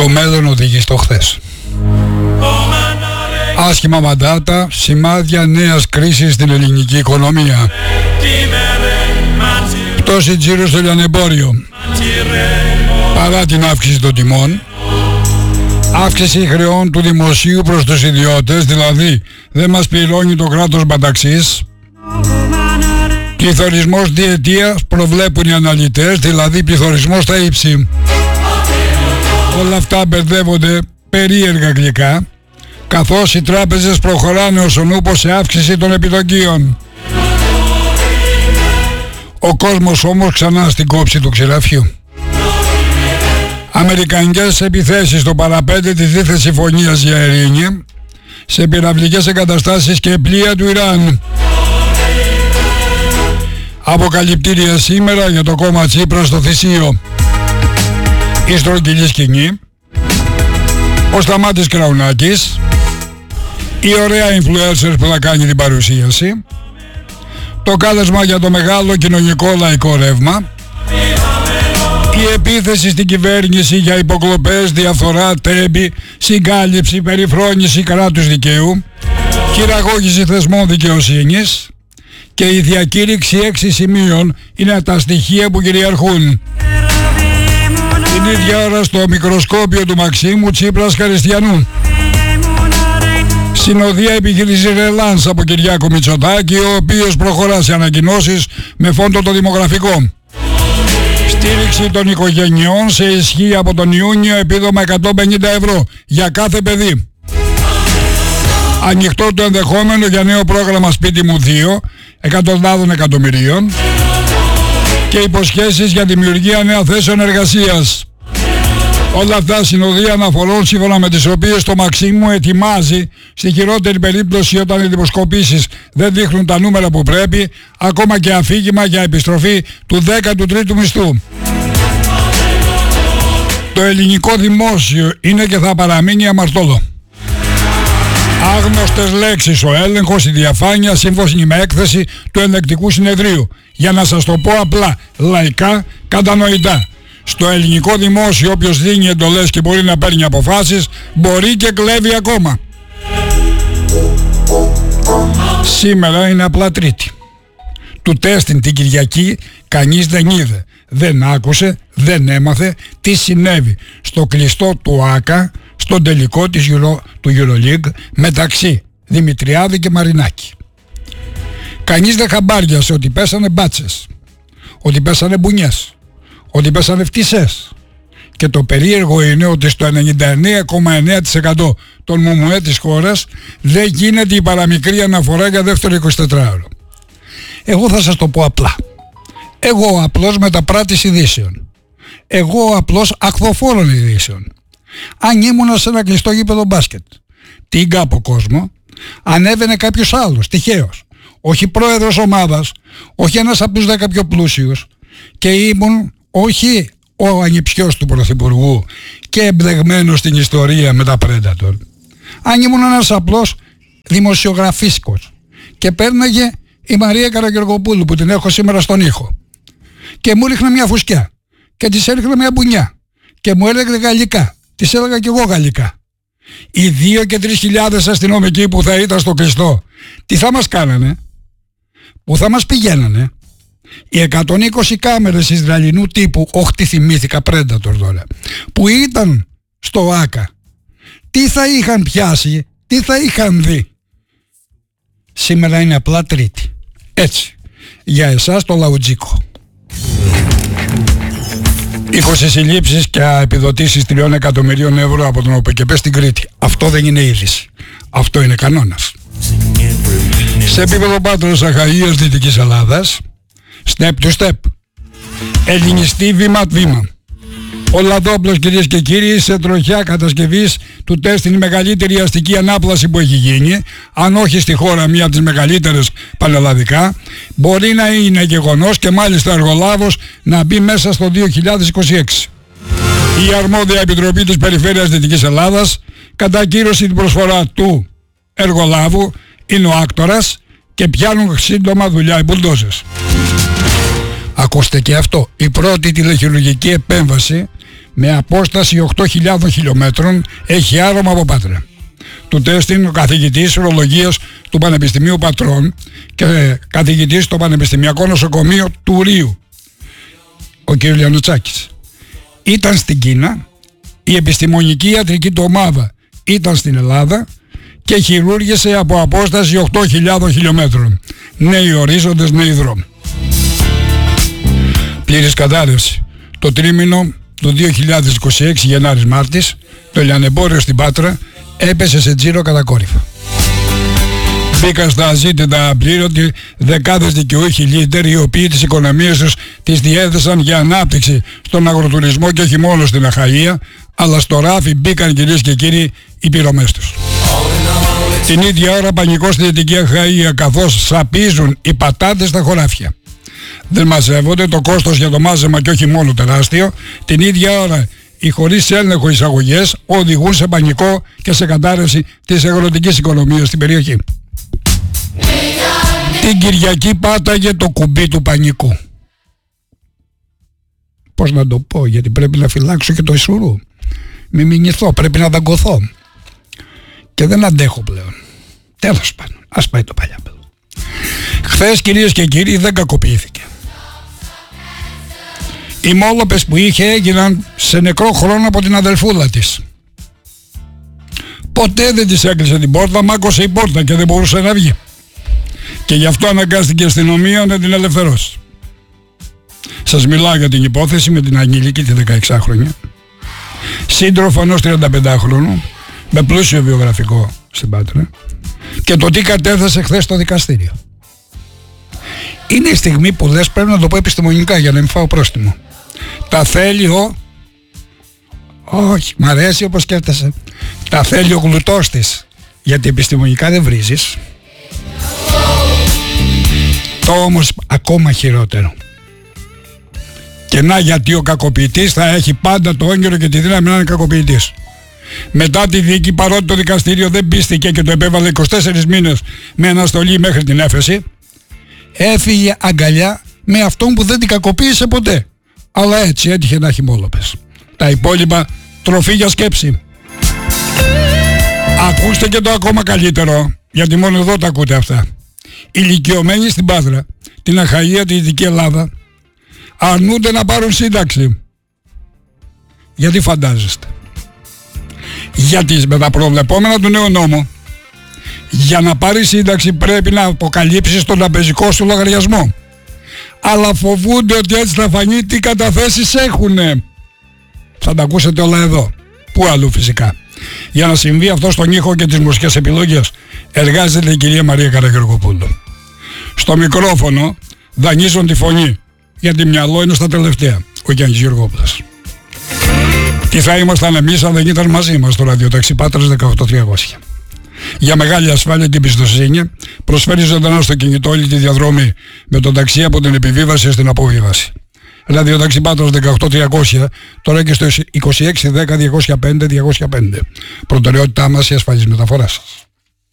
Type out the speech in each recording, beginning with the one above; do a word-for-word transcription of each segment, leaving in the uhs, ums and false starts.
Το μέλλον οδηγεί στο χθες. Άσχημα μαντάτα, σημάδια νέας κρίσης στην ελληνική οικονομία. Πτώση τζίρου στο λιανεμπόριο. Παρά την αύξηση των τιμών, αύξηση χρεών του δημοσίου προς τους ιδιώτες, δηλαδή δεν μας πληρώνει το κράτος μπαταξής. Πληθωρισμός διετίας προβλέπουν οι αναλυτές, δηλαδή πληθωρισμός στα ύψη. Όλα αυτά μπερδεύονται περίεργα γλυκά, καθώς οι τράπεζες προχωράνε ως ο νούπος σε αύξηση των επιτοκίων. Ο κόσμος όμως ξανά στην κόψη του ξηραφιού. Αμερικανικές επιθέσεις στο παραπέντε της δίθεν συμφωνίας για ειρήνη σε πυραυλικές εγκαταστάσεις και πλοία του Ιράν. Αποκαλυπτήρια σήμερα για το κόμμα Τσίπρα στο Θησίο. Η στρογγυλή σκηνή, ο Σταμάτης Κραουνάκης, η ωραία influencers που θα κάνει την παρουσίαση, το κάλεσμα για το μεγάλο κοινωνικό λαϊκό ρεύμα, η επίθεση στην κυβέρνηση για υποκλοπές, διαφθορά, τέμπη, συγκάλυψη, περιφρόνηση κράτους δικαίου, χειραγώγηση θεσμών δικαιοσύνης και η διακήρυξη έξι σημείων είναι τα στοιχεία που κυριαρχούν. Την ίδια ώρα στο μικροσκόπιο του Μαξίμου Τσίπρας Χαριστιανού. Συνοδεία επιχείρηση Ρελάνς από Κυριάκο Μητσοτάκη, ο οποίος προχωρά σε ανακοινώσεις με φόντο το δημογραφικό. Στήριξη των οικογενειών σε ισχύ από τον Ιούνιο, επίδομα εκατόν πενήντα ευρώ για κάθε παιδί. Ανοιχτό το ενδεχόμενο για νέο πρόγραμμα Σπίτι μου δύο, εκατοντάδων εκατομμυρίων, και υποσχέσεις για δημιουργία νέων θέσεων εργασίας. Όλα αυτά συνοδεία αναφορών σύμφωνα με τις οποίες το Μαξίμου ετοιμάζει, στη χειρότερη περίπτωση όταν οι δημοσκοπήσεις δεν δείχνουν τα νούμερα που πρέπει, ακόμα και αφήγημα για επιστροφή του δέκατου τρίτου μισθού. Το ελληνικό δημόσιο είναι και θα παραμείνει αμαρτώλο. Άγνωστες λέξεις, ο έλεγχος, η διαφάνεια, σύμφωνα με έκθεση του ελεκτικού συνεδρίου. Για να σας το πω απλά, λαϊκά, κατανοητά. Στο ελληνικό δημόσιο όποιος δίνει εντολές και μπορεί να παίρνει αποφάσεις, μπορεί και κλέβει ακόμα. Σήμερα είναι απλά Τρίτη. Του τέστην την Κυριακή κανείς δεν είδε, δεν άκουσε, δεν έμαθε τι συνέβη στο κλειστό του ΆΚΑ, στον τελικό της Euro, του EuroLeague μεταξύ Δημητριάδη και Μαρινάκη. Κανείς δεν χαμπάριασε ότι πέσανε μπάτσες, ότι πέσανε μπουνιές, ότι πέσανε φτισές. Και το περίεργο είναι ότι στο ενενήντα εννέα κόμμα εννέα τοις εκατό των ΜΟΜΟΕ της χώρας δεν γίνεται η παραμικρή αναφορά για δεύτερο εικοσιτετράωρο. Εγώ θα σας το πω απλά. Εγώ απλώς μεταπράτης ειδήσεων. Εγώ απλώς ακθοφόρων ειδήσεων. Αν ήμουνα σε ένα κλειστό γήπεδο μπάσκετ, τίγκα από κόσμο, ανέβαινε κάποιος άλλος, τυχαίος, όχι πρόεδρος ομάδας, όχι ένας από τους δέκα πιο πλούσιους, και ήμουν όχι ο ανιψιός του Πρωθυπουργού και εμπλεγμένος στην ιστορία με τα Predator. Αν ήμουν ένας απλός δημοσιογραφίσκος και πέρναγε η Μαρία Καραγεωργοπούλου που την έχω σήμερα στον ήχο και μου ρίχνε μια φουσκιά και της έριχνε μια μπουνιά και μου έλεγε γαλλικά, της έλεγα κι εγώ γαλλικά. Οι δύο και τρεις χιλιάδες αστυνομικοί που θα ήταν στο κλειστό, τι θα μας κάνανε, που θα μας πηγαίνανε? Οι εκατόν είκοσι κάμερες Ισραηλινού τύπου, όχι τι θυμήθηκα, Predator τώρα, που ήταν στο ΆΚΑ, τι θα είχαν πιάσει, τι θα είχαν δει? Σήμερα είναι απλά Τρίτη. Έτσι, για εσάς το λαουτζίκο. είκοσι συλλήψεις και επιδοτήσεις τριών εκατομμυρίων ευρώ από τον ΟΠΕΚΕΠΕ στην Κρήτη. Αυτό δεν είναι είδηση. Αυτό είναι κανόνας. Σε επίπεδο Πάτρας Αχαΐας Δυτικής Ελλάδας, step to step, ελληνιστή βήμα-βήμα. Ο Λαδόπλος, κυρίες και κύριοι, σε τροχιά κατασκευής του τεστ, είναι η μεγαλύτερη αστική ανάπλαση που έχει γίνει, αν όχι στη χώρα μία από τις μεγαλύτερες πανελλαδικά. Μπορεί να είναι γεγονός και μάλιστα εργολάβος να μπει μέσα στο δύο χιλιάδες είκοσι έξι. Η αρμόδια επιτροπή της Περιφέρειας Δυτικής Ελλάδας κατακύρωσε την προσφορά του εργολάβου, είναι ο άκτορας και πιάνουν σύντομα δουλειά οι μπουλντόζες. Ακούστε και αυτό, η πρώτη τηλεχειρουργική επέμβαση με απόσταση οκτώ χιλιάδες χιλιόμετρων έχει άρωμα από Πάτρα. Του τέστην ο καθηγητής ορολογίας του Πανεπιστημίου Πατρών και καθηγητής στο Πανεπιστημιακό Νοσοκομείο του Ρίου, ο κ. Λιανουτσάκης. Ήταν στην Κίνα, η επιστημονική ιατρική του ομάδα ήταν στην Ελλάδα και χειρούργησε από απόσταση οκτώ χιλιάδες χιλιόμετρων. Νέοι ορίζοντες, νέοι δρόμοι. Πλήρης κατάρρευση. Το τρίμηνο του δύο χιλιάδες είκοσι έξι, Γενάρης Μάρτης, το λιανεμπόριο στην Πάτρα έπεσε σε τζίρο κατακόρυφα. Μπήκαν στα αζήτητα απλήρωτοι δεκάδες δικαιούχοι λίτερ, οι οποίοι τις οικονομίες τους τις διέθεσαν για ανάπτυξη στον αγροτουρισμό και όχι μόνο στην Αχαΐα, αλλά στο ράφι μπήκαν, κυρίες και κύριοι, οι πυρωμές τους. Την ίδια ώρα πανικό στη Δυτική Αχαΐα, καθώς σαπίζουν οι πατάτες στα χωράφια. Δεν μαζεύονται, το κόστος για το μάζεμα και όχι μόνο τεράστιο. Την ίδια ώρα οι χωρίς έλεγχο εισαγωγές οδηγούν σε πανικό και σε κατάρρευση της αγροτικής οικονομίας στην περιοχή. Την Κυριακή πάταγε το κουμπί του πανικού. Πώς να το πω, γιατί πρέπει να φυλάξω και το Ισουρού. Μη μηνυθώ, πρέπει να δαγκωθώ. Και δεν αντέχω πλέον. Τέλος πάντων, ας πάει το παλιάπεδο. Χθες, κυρίες και κύριοι, δεν κακοποιήθηκε. Οι μόλοπες που είχε έγιναν σε νεκρό χρόνο από την αδελφούλα της. Ποτέ δεν της έκλεισε την πόρτα, μάκωσε η πόρτα και δεν μπορούσε να βγει. Και γι' αυτό αναγκάστηκε η αστυνομία να την ελευθερώσει. Σας μιλάω για την υπόθεση με την Αγγελική, τη δεκαεξάχρονη, σύντροφο ενός τριανταπεντάχρονου, με πλούσιο βιογραφικό στην Πάτρα, και το τι κατέθεσε χθες στο δικαστήριο. Είναι η στιγμή που λες, πρέπει να το πω επιστημονικά για να μην φάω πρόστιμο. Τα θέλει ο... Όχι, μ' αρέσει όπως σκέφτεσαι. Τα θέλει ο γλουτός της. Γιατί επιστημονικά δεν βρίζεις. Το όμως ακόμα χειρότερο. Και να, γιατί ο κακοποιητής θα έχει πάντα το όνειρο και τη δύναμη να είναι κακοποιητής. Μετά τη δίκη, παρότι το δικαστήριο δεν πίστηκε και το επέβαλε είκοσι τέσσερις μήνες με αναστολή μέχρι την έφεση, έφυγε αγκαλιά με αυτόν που δεν την κακοποίησε ποτέ. Αλλά έτσι έτυχε να έχει μόλοπες. Τα υπόλοιπα τροφή για σκέψη. Ακούστε και το ακόμα καλύτερο, γιατί μόνο εδώ τα ακούτε αυτά. Ηλικιωμένοι στην Πάτρα, την Αχαΐα, τη Δυτική Ελλάδα, αρνούνται να πάρουν σύνταξη. Γιατί φαντάζεστε? Γιατί με τα προβλεπόμενα του νέου νόμου, για να πάρει σύνταξη πρέπει να αποκαλύψεις τον τραπεζικό σου λογαριασμό. Αλλά φοβούνται ότι έτσι θα φανεί τι καταθέσεις έχουνε. Θα τα ακούσετε όλα εδώ. Πού αλλού φυσικά. Για να συμβεί αυτό στον ήχο και τις μουσικές επιλογές εργάζεται η κυρία Μαρία Καραγεωργοπούλου. Στο μικρόφωνο δανείζουν τη φωνή, γιατί μυαλό είναι στα τελευταία, ο Γιάννης Γεωργόπουλος. Τι θα ήμασταν εμείς αν δεν ήταν μαζί μας στο ραδιοταξί Πάτρας δεκαοκτώ τριακόσια. Για μεγάλη ασφάλεια και εμπιστοσύνη προσφέρει ζωντανά στο κινητό όλη τη διαδρομή με τον ταξί από την επιβίβαση στην αποβίβαση. Ραδιοταξί Πάτρας δεκαοκτώ τριακόσια, τώρα και στο είκοσι έξι δέκα διακόσια πέντε διακόσια πέντε. Προτεραιότητά μας η ασφαλής μεταφορά σας.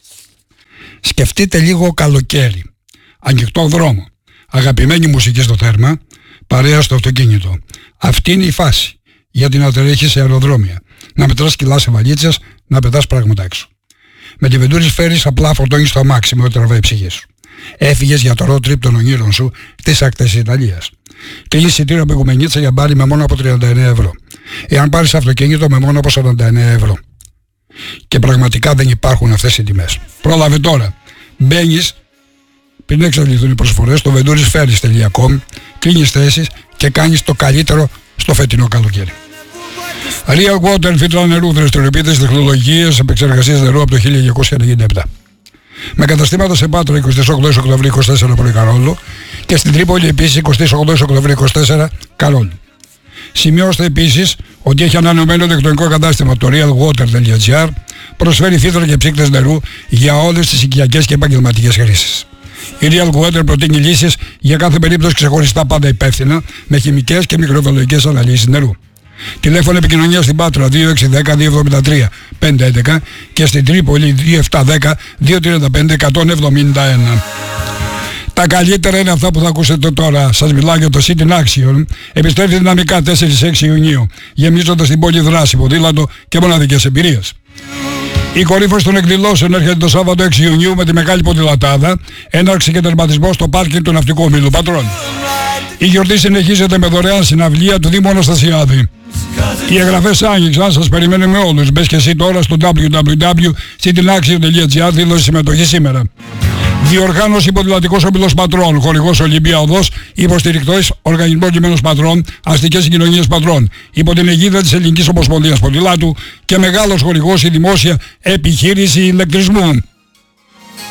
Σκεφτείτε λίγο καλοκαίρι, ανοιχτό δρόμο, αγαπημένη μουσική στο θέρμα, παρέα στο αυτοκίνητο. Αυτή είναι η φάση για να τρέχεις σε αεροδρόμια, να μετράς κιλά σε βαλίτσες, να πετάς πράγματα έξω. Με τη Βεντούρης φέρεις, απλά φορτώνεις το αμάξι με ό,τι τραβάει η ψυχή σου. Έφυγες για το road trip των ονείρων σου στις ακτές της Ιταλίας. Κλείνεις εισιτήριο από Οικουμενίτσα για μπάλι με μόνο από τριάντα εννέα ευρώ. Εάν πάρεις αυτοκίνητο με μόνο από σαράντα εννέα ευρώ. Και πραγματικά δεν υπάρχουν αυτές οι τιμές. Πρόλαβε τώρα. Μπαίνεις, πριν εξαντληθούν οι προσφορές, στο βεντούρις φέρεις τελεία κομ, κλείνεις θέσεις και κάνεις το καλύτερο στο φετινό καλοκαίρι. Real Water, φίλτρα νερού, δραστηριοποιείται τεχνολογίες επεξεργασίας νερού από το χίλια εννιακόσια ενενήντα επτά. Με καταστήματα σε Πάτρα εικοστή όγδοη Οκτωβρίου είκοσι τέσσερα Πολυκαρόλου και στην Τρίπολη επίσης εικοστή όγδοη Οκτωβρίου είκοσι τέσσερα Καρόλου. Σημειώστε επίσης ότι έχει ανανεωμένο ηλεκτρονικό κατάστημα το real water τελεία gr, προσφέρει φίλτρα και ψύκτες νερού για όλες τις οικιακές και επαγγελματικές χρήσεις. Η Real Water προτείνει λύσεις για κάθε περίπτωση ξεχωριστά, πάντα υπεύθυνα, με χημικές και μικροβιολογικές αναλύσεις νερού. Τηλέφωνο επικοινωνία στην Πάτρα δύο έξι ένα μηδέν δύο εβδομήντα τρία πεντακόσια έντεκα και στην Τρίπολη δύο επτά ένα μηδέν δύο τριάντα πέντε εκατόν εβδομήντα ένα. Τα καλύτερα είναι αυτά που θα ακούσετε τώρα. Σας μιλάω για το City Action. Επιστρέφει δυναμικά τέσσερις έξι Ιουνίου, γεμίζοντας την πόλη δράση, ποδήλατο και μοναδικές εμπειρίες. Η κορύφωση των εκδηλώσεων έρχεται το Σάββατο έξι Ιουνίου με τη μεγάλη ποδηλατάδα, έναρξη και τερματισμό στο πάρκινγκ του Ναυτικού Ομίλου Πατρών. Η γιορτή συνεχίζεται με δωρεάν συναυλία του Δήμου Αναστασιάδη. Οι εγγραφές άνοιξαν, σας περιμένουμε όλους. Μπες και εσύ τώρα στο double-u double-u double-u τελεία citynaction τελεία gr, δήλωση συμμετοχή σήμερα. Διοργάνωση Ποδηλατικός Όμιλος Πατρών, χορηγός Ολυμπία Οδός, υποστηρικτής Οργανισμός Λιμένος Πατρών, Αστικές Συγκοινωνίες Πατρών, υπό την αιγίδα της Ελληνικής Ομοσπονδίας Ποδηλάτου και μεγάλος χορηγός η Δημόσια Επιχείρηση Ηλεκτρισμού.